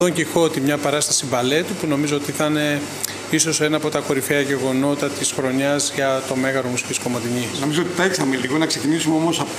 Δον Κιχώτη, μια παράσταση μπαλέτου που νομίζω ότι θα είναι ίσως ένα από τα κορυφαία γεγονότα της χρονιάς για το Μέγαρο Μουσικής Κομοτηνής. Νομίζω ότι τάξαμε λίγο να ξεκινήσουμε όμως από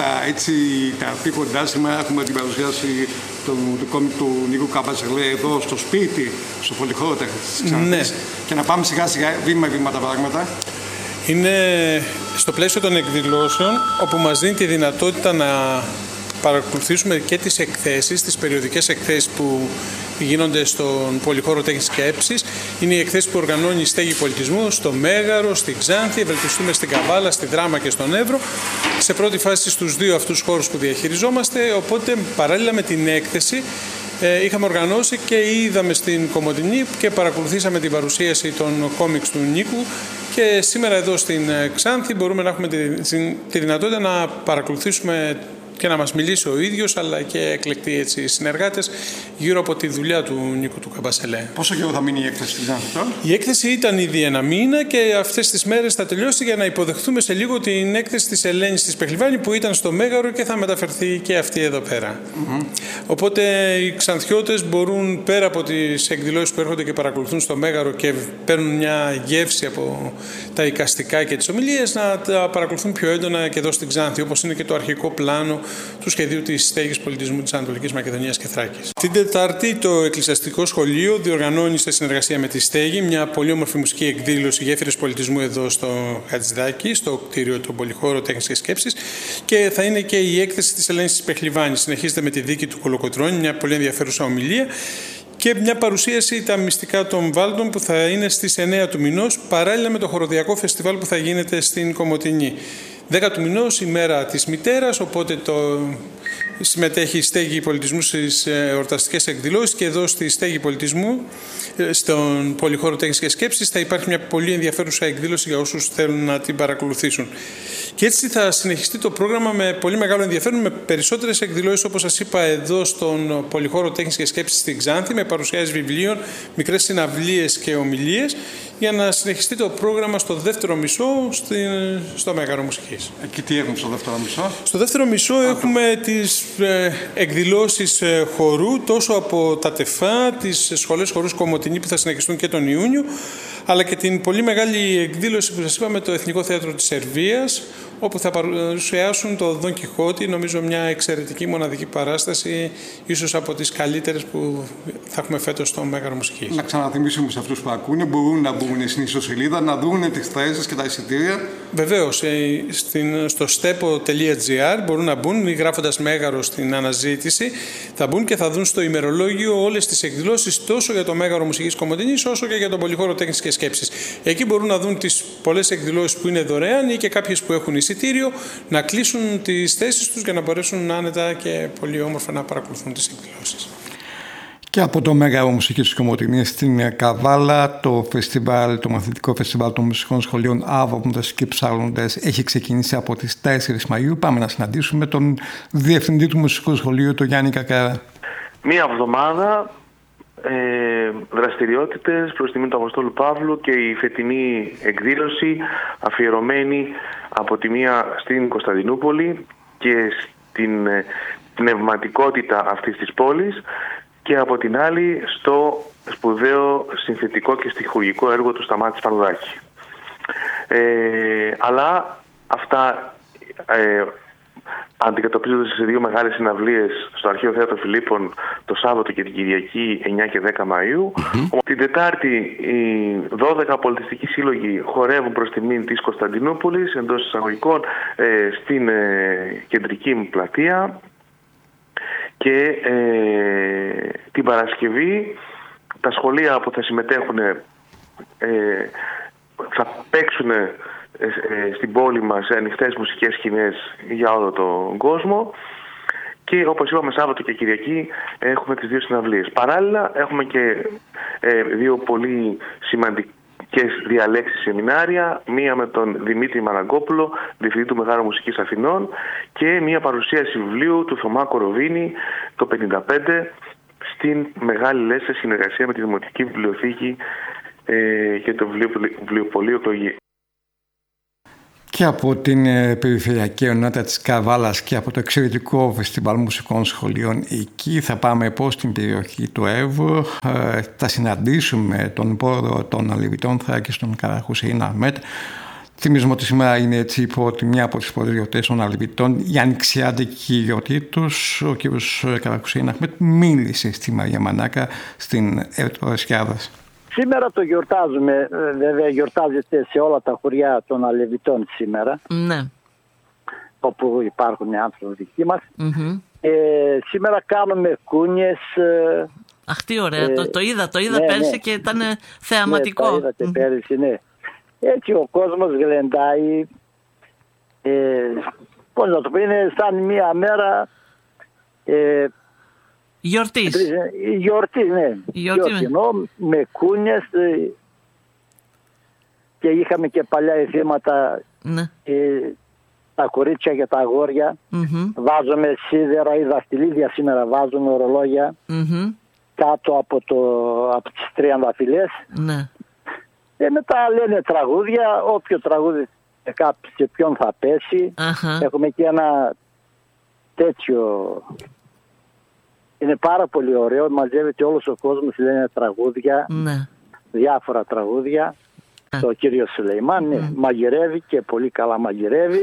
τα πιο κοντά. Σήμερα έχουμε την παρουσίαση του κόμικ του Νίκου Καμπασελέ εδώ στο σπίτι, στο Πολυχώρο της Ξάνθης. Ναι. Και να πάμε σιγά σιγά βήμα-βήμα τα πράγματα. Είναι στο πλαίσιο των εκδηλώσεων όπου μας δίνει τη δυνατότητα να παρακολουθήσουμε και τις εκθέσεις, τις περιοδικές εκθέσεις που γίνονται στον Πολυχώρο Τέχνης και Έψης. Είναι οι εκθέσεις που οργανώνει η Στέγη Πολιτισμού στο Μέγαρο, στην Ξάνθη, ευελπιστούμε στην Καβάλα, στη Δράμα και στον Εύρο. Σε πρώτη φάση στους δύο αυτούς χώρους που διαχειριζόμαστε, οπότε παράλληλα με την έκθεση είχαμε οργανώσει και είδαμε στην Κομοτηνή και παρακολουθήσαμε την παρουσίαση των κόμιξ του Νίκου και σήμερα εδώ στην Ξάνθη μπορούμε να έχουμε τη δυνατότητα να παρακολουθήσουμε και να μας μιλήσει ο ίδιος, αλλά και εκλεκτοί συνεργάτες γύρω από τη δουλειά του Νίκου του Καμπασελέ. Πόσο καιρό θα μείνει η έκθεση στην Ξάνθη τώρα? Η έκθεση ήταν ήδη ένα μήνα και αυτές τις μέρες θα τελειώσει για να υποδεχτούμε σε λίγο την έκθεση της Ελένης της Πεχλιβάνη που ήταν στο Μέγαρο και θα μεταφερθεί και αυτή εδώ πέρα. Οπότε οι Ξανθιώτες μπορούν πέρα από τις εκδηλώσεις που έρχονται και παρακολουθούν στο Μέγαρο και παίρνουν μια γεύση από τα εικαστικά και τις ομιλίες να τα παρακολουθούν πιο έντονα και εδώ στην Ξάνθη, όπως είναι και το αρχικό πλάνο του σχεδίου της Στέγης Πολιτισμού της Ανατολικής Μακεδονίας και Θράκης. Την Τετάρτη το Εκκλησιαστικό Σχολείο διοργανώνει σε συνεργασία με τη Στέγη μια πολύ όμορφη μουσική εκδήλωση γέφυρες πολιτισμού εδώ στο Χατζηδάκι, στο κτίριο του Πολυχώρο Τέχνης και Σκέψης και θα είναι και η έκθεση της Ελένης της Πεχλιβάνης. Συνεχίζεται με τη δίκη του Κολοκοτρώνη, μια πολύ ενδιαφέρουσα ομιλία και μια παρουσίαση τα μυστικά των Βάλτων που θα είναι στις 9 του μηνός παράλληλα με το χοροδιακό φεστιβάλ που θα γίνεται στην Κομοτηνή. 10 του μηνός, η μέρα της μητέρας, οπότε συμμετέχει η Στέγη Πολιτισμού στις εορταστικές εκδηλώσεις και εδώ στη Στέγη Πολιτισμού, στον Πολυχώρο Τέχνης και Σκέψης, θα υπάρχει μια πολύ ενδιαφέρουσα εκδήλωση για όσους θέλουν να την παρακολουθήσουν. Και έτσι θα συνεχιστεί το πρόγραμμα με πολύ μεγάλο ενδιαφέρον, με περισσότερες εκδηλώσεις, όπως σας είπα, εδώ στον Πολυχώρο Τέχνης και Σκέψης στην Ξάνθη, με παρουσιάσεις βιβλίων, μικρές συναυλίες και ομιλίες, για να συνεχιστεί το πρόγραμμα στο δεύτερο μισό στο Μέγαρο Μουσικής. Και τι έχουμε στο δεύτερο μισό? Στο δεύτερο μισό έχουμε τις εκδηλώσεις χορού, τόσο από τα ΤΕΦΑ, τις σχολές χορούς Κομοτηνή που θα συνεχιστούν και τον Ιούνιο, αλλά και την πολύ μεγάλη εκδήλωση που σας είπαμε, το Εθνικό Θέατρο της Σερβίας, όπου θα παρουσιάσουν το Δον Κιχώτη, νομίζω μια εξαιρετική μοναδική παράσταση, ίσως από τις καλύτερες που θα έχουμε φέτος στο Μέγαρο Μουσικής. Να ξαναθυμίσουμε σε αυτούς που ακούνε, μπορούν να μπουν στην ιστοσελίδα, να δουν τις θέσεις και τα εισιτήρια. Βεβαίως, στο stepo.gr μπορούν να μπουν, γράφοντας Μέγαρο στην αναζήτηση, θα μπουν και θα δουν στο ημερολόγιο όλες τις εκδηλώσεις τόσο για το Μέγαρο Μουσικής Κομοτηνής όσο και για τον Πολυχώρο Τέχνης και Σκέψης. Εκεί μπορούν να δουν τις πολλές εκδηλώσεις που είναι δωρεάν ή και κάποιες που έχουν εισιτήριο, να κλείσουν τις θέσεις τους για να μπορέσουν άνετα και πολύ όμορφα να παρακολουθούν τις εκδηλώσεις. Και από το Μέγαρο Μουσικής Κομοτηνής στην Καβάλα, το μαθητικό φεστιβάλ των μουσικών σχολείων Άβωμοντες και Ψάλλοντες έχει ξεκινήσει από τις 4 Μαΐου. Πάμε να συναντήσουμε τον Διευθυντή του Μουσικού Σχολείου, τον Γιάννη Κακάρα. Μία εβδομάδα δραστηριότητες προς τιμή του Αποστόλου Παύλου και η φετινή εκδήλωση αφιερωμένη από τη μία στην Κωνσταντινούπολη και στην πνευματικότητα αυτής της πόλης και από την άλλη στο σπουδαίο συνθετικό και στιχουργικό έργο του Σταμάτη Σπανουδάκη. Αλλά αυτά αντικατοπτρίζονται σε δύο μεγάλες συναυλίες στο Αρχαίο Θέατρο Φιλίππων το Σάββατο και την Κυριακή 9 και 10 Μαΐου. Την Τετάρτη οι 12 πολιτιστικοί σύλλογοι χορεύουν προς τιμήν της Κωνσταντινούπολης εντός εισαγωγικών στην κεντρική μου πλατεία και την Παρασκευή τα σχολεία που θα συμμετέχουν θα παίξουν στην πόλη μας σε ανοιχτές μουσικές σκηνές για όλο τον κόσμο και όπως είπαμε Σάββατο και Κυριακή έχουμε τις δύο συναυλίες. Παράλληλα έχουμε και δύο πολύ σημαντικές διαλέξεις σεμινάρια, μία με τον Δημήτρη Μαραγκόπουλο, Διευθυντή του Μεγάρου Μουσικής Αθηνών και μία παρουσίαση βιβλίου του Θωμά Κοροβίνη το 1955 στην Μεγάλη Λέσσα συνεργασία με τη Δημοτική Βιβλιοθήκη και το Βιβλιοπωλείο Εκλογή. Και από την περιφερειακή ενότητα της Καβάλας και από το εξαιρετικό φεστιβάλ μουσικών σχολείων εκεί θα πάμε πώς στην περιοχή του Εύρου. Θα συναντήσουμε τον πρόεδρο των Αλεβιτών Θράκης, τον Καραχουσέιν Αχμέτ. Θυμίζουμε ότι σήμερα είναι έτσι μια από τις πρώτες γιορτές των Αλεβιτών, η ανοιξιάτικη γιορτή τους. Ο κ. Καραχουσέιν Αχμέτ μίλησε στη Μαρία Μανάκα στην Ερτοσκιάδας. Σήμερα το γιορτάζουμε, βέβαια γιορτάζεται σε όλα τα χωριά των Αλεβιτών σήμερα, ναι, όπου υπάρχουν οι άνθρωποι δικοί μας. Σήμερα κάνουμε κούνιες. Αχ, τι ωραία, το είδα ναι, πέρσι, ναι, και ήταν θεαματικό. Ναι, το είδατε πέρσι, ναι. Έτσι ο κόσμος γλεντάει, πώς να το πω, είναι σαν μία μέρα γιορτής. Γιορτή, ναι. Γιορτινό, με κούνιες, και είχαμε και παλιά ηθήματα, ναι, τα κορίτσια και τα αγόρια. Βάζουμε σίδερα ή δαχτυλίδια σήμερα, βάζουμε ορολόγια κάτω από τις τριανταφυλλές. Ναι. Μετά λένε τραγούδια, όποιο τραγούδι σε ποιον θα πέσει. Έχουμε και ένα τέτοιο. Είναι πάρα πολύ ωραίο, μαζεύεται όλος ο κόσμος, λένε τραγούδια, ναι, διάφορα τραγούδια. Το κύριο Σουλεϊμάν, ναι, μαγειρεύει και πολύ καλά μαγειρεύει.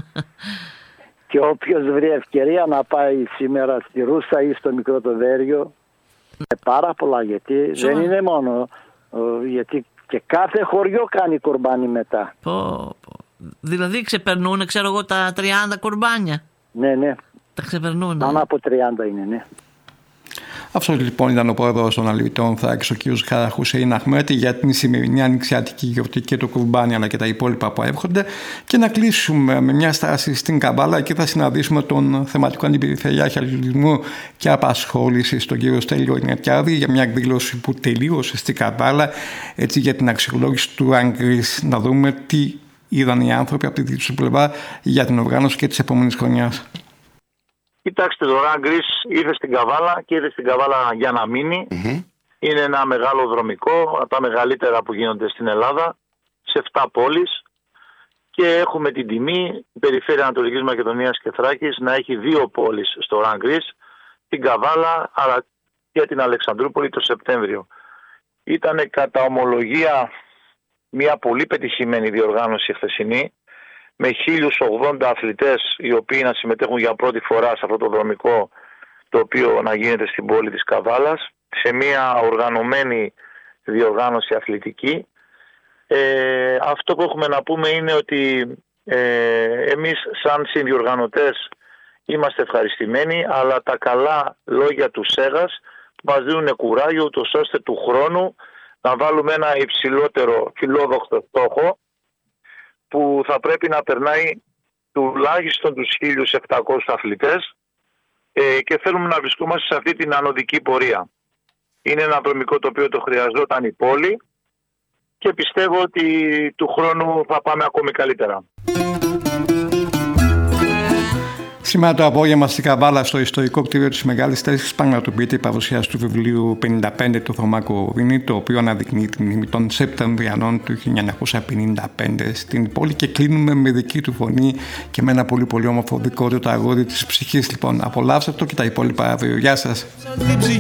Και όποιος βρει ευκαιρία να πάει σήμερα στη Ρούσα ή στο Μικρό το Βέριο, είναι πάρα πολλά, γιατί δεν είναι μόνο, γιατί και κάθε χωριό κάνει κουρμπάνι μετά. Δηλαδή ξεπερνούν, ξέρω εγώ, τα 30 κουρμπάνια. Ναι, ναι. Τα ξεπερνούν. Πάνω από 30 είναι, ναι. Αυτός λοιπόν ήταν ο πρόεδρος των Αλεβιτών Θράκης, ο κ. Καραχουσέιν Αχμέτ, για την σημερινή ανοιξιάτικη γιορτή και το κουρμπάνι αλλά και τα υπόλοιπα που έρχονται. Και να κλείσουμε με μια στάση στην Καβάλα. Εκεί θα συναντήσουμε τον θεματικό αντιπεριφερειάρχη αθλητισμού και απασχόλησης, τον κ. Στέλιο Ινετιάδη, για μια εκδήλωση που τελείωσε στην Καβάλα, έτσι, για την αξιολόγηση του Ραγκρίς. Να δούμε τι είδαν οι άνθρωποι από τη δική τους πλευρά για την οργάνωση και της επόμενης χρονιάς. Κοιτάξτε, το Ραγκρίς ήρθε στην Καβάλα και ήρθε στην Καβάλα για να μείνει. Είναι ένα μεγάλο δρομικό, από τα μεγαλύτερα που γίνονται στην Ελλάδα, σε 7 πόλεις, και έχουμε την τιμή η Περιφέρεια Ανατολικής Μακεδονίας και Θράκης να έχει 2 πόλεις στο Ραγκρίς, την Καβάλα αλλά και την Αλεξανδρούπολη το Σεπτέμβριο. Ήταν κατά ομολογία μια πολύ πετυχημένη διοργάνωση χθεσινή, με 1080 αθλητές οι οποίοι να συμμετέχουν για πρώτη φορά σε αυτό το δρομικό, το οποίο να γίνεται στην πόλη της Καβάλας, σε μια οργανωμένη διοργάνωση αθλητική. Αυτό που έχουμε να πούμε είναι ότι εμείς σαν συνδιοργανωτές είμαστε ευχαριστημένοι, αλλά τα καλά λόγια του ΣΕΓΑΣ μας δίνουν κουράγιο, ούτως ώστε του χρόνου να βάλουμε ένα υψηλότερο φιλόδοξο στόχο, που θα πρέπει να περνάει τουλάχιστον τους 1.700 αθλητές, και θέλουμε να βρισκόμαστε σε αυτή την ανωδική πορεία. Είναι ένα δρομικό το οποίο το χρειαζόταν η πόλη και πιστεύω ότι του χρόνου θα πάμε ακόμη καλύτερα. Σήμερα το απόγευμα στην Καβάλα, στο ιστορικό κτίριο της Μεγάλης Τέσσερις, πραγματοποιείται η παρουσίαση του βιβλίου 55 του Θωμάκου Ρήνη, το οποίο αναδεικνύει την μνήμη των Σεπτεμβριανών του 1955 στην πόλη, και κλείνουμε με δική του φωνή και με ένα πολύ πολύ όμορφο δικό του τραγούδι της ψυχής. Λοιπόν, απολαύστε το και τα υπόλοιπα αύριο. Γεια σας.